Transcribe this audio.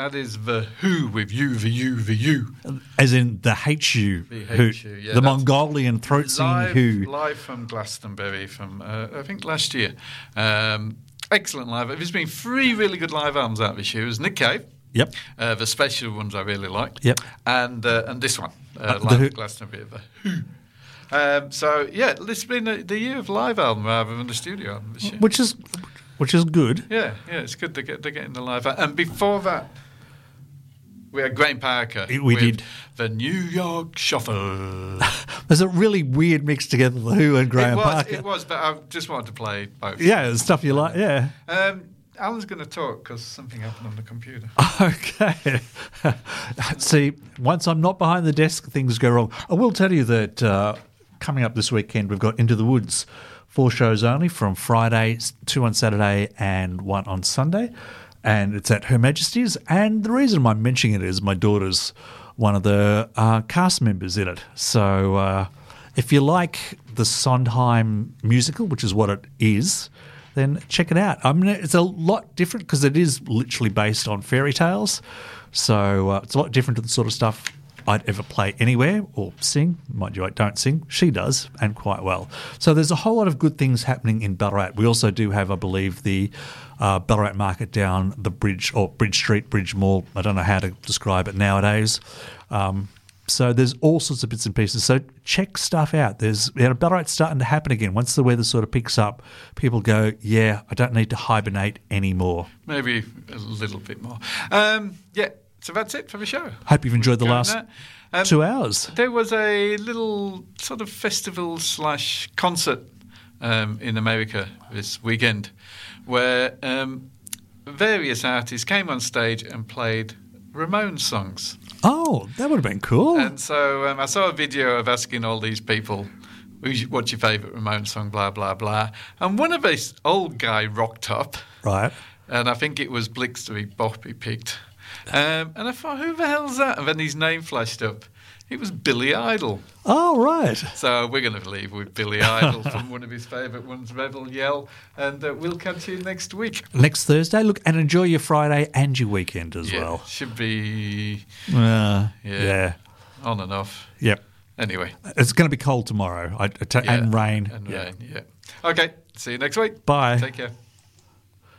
That is the Who with you, the you, the you. As in the HU. The Mongolian throat singing Who. Live from Glastonbury from, I think, last year. Excellent live. There's been 3 really good live albums out this year. It was Nick Cave. Yep. The special ones I really liked. Yep. And this one, live at Glastonbury, the Who. So this has been the year of live album rather than the studio album this year, which is good. Yeah, it's good to get in the live. And before that, we had Graham Parker. We did the New York Shuffle. There's a really weird mix together, the Who and Graham Parker. It was, but I just wanted to play both. Yeah, the stuff you like. Yeah. Alan's going to talk because something happened on the computer. Okay. See, once I'm not behind the desk, things go wrong. I will tell you that. Coming up this weekend, we've got Into the Woods, 4 shows only from Friday, 2 on Saturday and 1 on Sunday. And it's at Her Majesty's. And the reason I'm mentioning it is my daughter's one of the cast members in it. So if you like the Sondheim musical, which is what it is, then check it out. I mean, it's a lot different because it is literally based on fairy tales. So it's a lot different to the sort of stuff I'd ever play anywhere or sing. Mind you, I don't sing. She does, and quite well. So there's a whole lot of good things happening in Ballarat. We also do have, I believe, the Ballarat Market down the bridge, or Bridge Street, Bridge Mall. I don't know how to describe it nowadays. So there's all sorts of bits and pieces. So check stuff out. Ballarat's starting to happen again. Once the weather sort of picks up, people go, yeah, I don't need to hibernate anymore. Maybe a little bit more. So that's it for the show. Hope you've enjoyed the last 2 hours. There was a little sort of festival/concert in America this weekend where various artists came on stage and played Ramones songs. Oh, that would have been cool. And so I saw a video of asking all these people, what's your favourite Ramones song, blah, blah, blah. And one of these old guy rocked up. Right. And I think it was Blixtery Bop he picked. And I thought, who the hell's that? And then his name flashed up. It was Billy Idol. Oh, right. So we're going to leave with Billy Idol from one of his favourite ones, Rebel Yell. And we'll catch you next week. Next Thursday. Look, and enjoy your Friday and your weekend as well. Should be... yeah. On and off. Yep. Anyway. It's going to be cold tomorrow. And rain. And rain, yeah. Okay. See you next week. Bye. Take care.